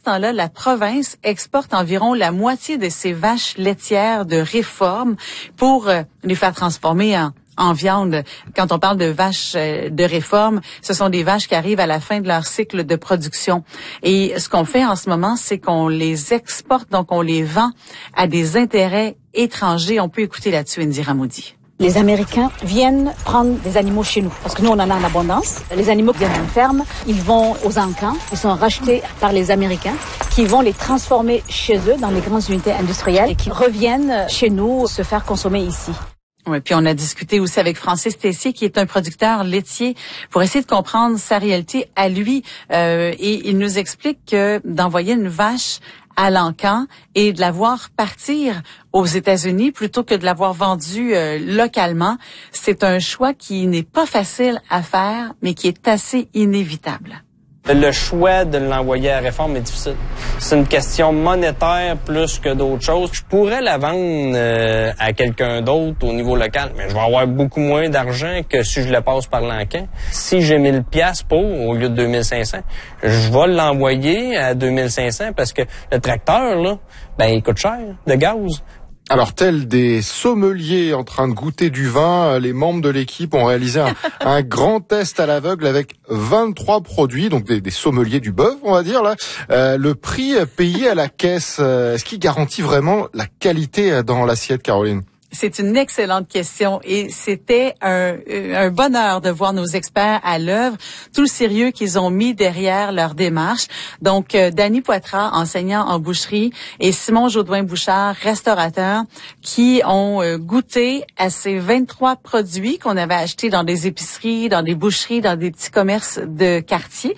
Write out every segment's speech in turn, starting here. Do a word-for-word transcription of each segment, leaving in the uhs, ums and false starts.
temps-là, la province exporte environ la moitié de ses vaches laitières de réforme pour euh, les faire transformer en en viande. Quand on parle de vaches de réforme, ce sont des vaches qui arrivent à la fin de leur cycle de production. Et ce qu'on fait en ce moment, c'est qu'on les exporte, donc on les vend à des intérêts étrangers. On peut écouter là-dessus Indira Modi. Les Américains viennent prendre des animaux chez nous, parce que nous, on en a en abondance. Les animaux qui viennent d'une ferme, ils vont aux encans, ils sont rachetés par les Américains, qui vont les transformer chez eux dans les grandes unités industrielles et qui reviennent chez nous se faire consommer ici. Oui, puis on a discuté aussi avec Francis Tessier, qui est un producteur laitier, pour essayer de comprendre sa réalité à lui. Euh, et il nous explique que d'envoyer une vache à l'encan et de la voir partir aux États-Unis plutôt que de l'avoir vendue euh, localement, c'est un choix qui n'est pas facile à faire, mais qui est assez inévitable. Le choix de l'envoyer à la réforme est difficile. C'est une question monétaire plus que d'autres choses. Je pourrais la vendre euh, à quelqu'un d'autre au niveau local, mais je vais avoir beaucoup moins d'argent que si je la passe par l'encan. Si j'ai mille piastres pour, au lieu de deux mille cinq cents, je vais l'envoyer à deux mille cinq cents parce que le tracteur, là, ben, il coûte cher de gaz. Alors, tels des sommeliers en train de goûter du vin, les membres de l'équipe ont réalisé un, un grand test à l'aveugle avec vingt-trois produits, donc des, des sommeliers du bœuf, on va dire là. Euh, le prix payé à la caisse, euh, est-ce qu'il garantit vraiment la qualité dans l'assiette, Caroline? C'est une excellente question et c'était un, un bonheur de voir nos experts à l'œuvre, tout le sérieux qu'ils ont mis derrière leur démarche. Donc, euh, Dany Poitras, enseignant en boucherie, et Simon Jodoin-Bouchard, restaurateur, qui ont euh, goûté à ces vingt-trois produits qu'on avait achetés dans des épiceries, dans des boucheries, dans des petits commerces de quartier.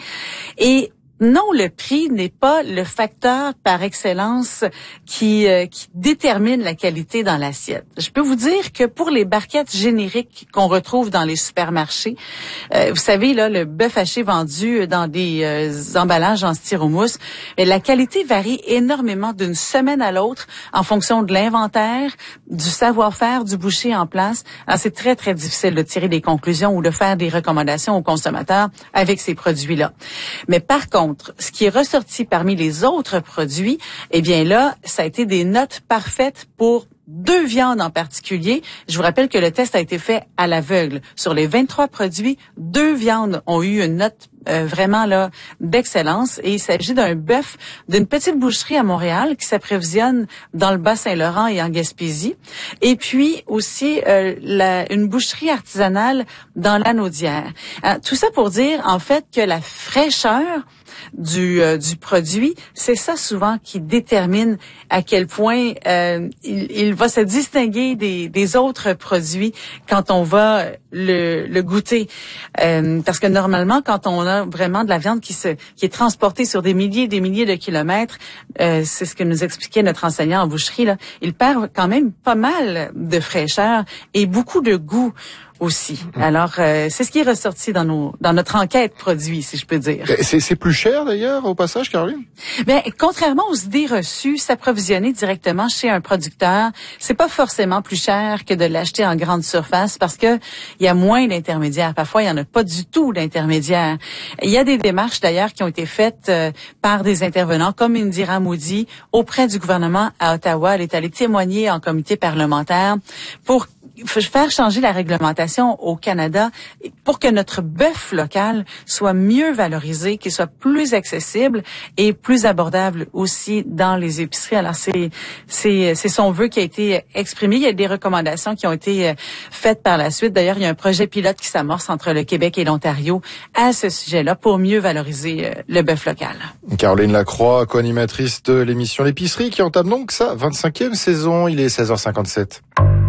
Et non, le prix n'est pas le facteur par excellence qui, euh, qui détermine la qualité dans l'assiette. Je peux vous dire que pour les barquettes génériques qu'on retrouve dans les supermarchés, euh, vous savez, là, le bœuf haché vendu dans des euh, emballages en styromousse, la qualité varie énormément d'une semaine à l'autre en fonction de l'inventaire, du savoir-faire du boucher en place. Alors, c'est très, très difficile de tirer des conclusions ou de faire des recommandations aux consommateurs avec ces produits-là. Mais par contre, ce qui est ressorti parmi les autres produits, eh bien là, ça a été des notes parfaites pour deux viandes en particulier. Je vous rappelle que le test a été fait à l'aveugle. Sur les vingt-trois produits, deux viandes ont eu une note euh, vraiment là d'excellence. Et il s'agit d'un bœuf d'une petite boucherie à Montréal qui s'approvisionne dans le Bas-Saint-Laurent et en Gaspésie. Et puis aussi euh, la, une boucherie artisanale dans l'Anaudière. Euh, tout ça pour dire en fait que la fraîcheur du euh, du produit, c'est ça souvent qui détermine à quel point euh, il, il va se distinguer des, des autres produits quand on va le, le goûter. Euh, parce que normalement, quand on a vraiment de la viande qui se qui est transportée sur des milliers et des milliers de kilomètres, euh, c'est ce que nous expliquait notre enseignant en boucherie, là, il perd quand même pas mal de fraîcheur et beaucoup de goût aussi. Alors, euh, c'est ce qui est ressorti dans nos dans notre enquête produit, si je peux dire. C'est, c'est plus cher d'ailleurs au passage, Caroline? Bien, contrairement aux idées reçues, s'approvisionner directement chez un producteur, c'est pas forcément plus cher que de l'acheter en grande surface parce que il y a moins d'intermédiaires. Parfois, il y en a pas du tout d'intermédiaires. Il y a des démarches d'ailleurs qui ont été faites euh, par des intervenants comme Indira Modi auprès du gouvernement à Ottawa. Elle est allée témoigner en comité parlementaire pour faire changer la réglementation au Canada pour que notre bœuf local soit mieux valorisé, qu'il soit plus accessible et plus abordable aussi dans les épiceries. Alors, c'est, c'est, c'est son vœu qui a été exprimé. Il y a des recommandations qui ont été faites par la suite. D'ailleurs, il y a un projet pilote qui s'amorce entre le Québec et l'Ontario à ce sujet-là pour mieux valoriser le bœuf local. Caroline Lacroix, co-animatrice de l'émission L'épicerie qui entame donc sa vingt-cinquième saison. Il est seize heures cinquante-sept.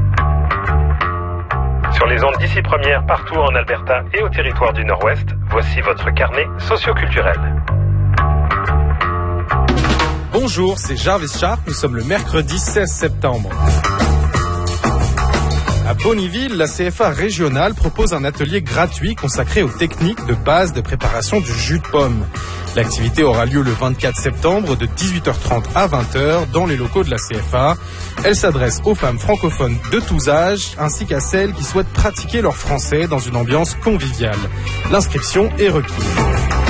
Sur les ondes d'ici première, partout en Alberta et au territoire du Nord-Ouest, voici votre carnet socioculturel. Bonjour, c'est Jarvis Sharp, nous sommes le mercredi seize septembre. À Bonnyville, la C F A régionale propose un atelier gratuit consacré aux techniques de base de préparation du jus de pomme. L'activité aura lieu le vingt-quatre septembre de dix-huit heures trente à vingt heures dans les locaux de la C F A. Elle s'adresse aux femmes francophones de tous âges ainsi qu'à celles qui souhaitent pratiquer leur français dans une ambiance conviviale. L'inscription est requise.